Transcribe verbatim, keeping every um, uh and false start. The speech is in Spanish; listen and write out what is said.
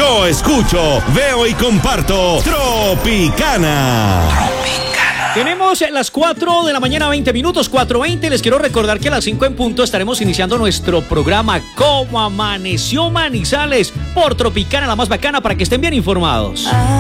Yo escucho, veo y comparto Tropicana. Tenemos las cuatro de la mañana, veinte minutos, cuatro veinte. Les quiero recordar que a las cinco en punto estaremos iniciando nuestro programa Cómo Amaneció Manizales por Tropicana, la más bacana, para que estén bien informados.